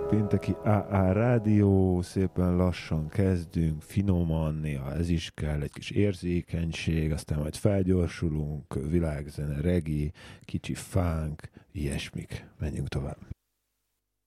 pénteki AA Rádió, szépen lassan kezdünk, finoman, néha ez is kell, egy kis érzékenység, aztán majd felgyorsulunk, világzene, reggae, kicsi funk, ilyesmik. Menjünk tovább.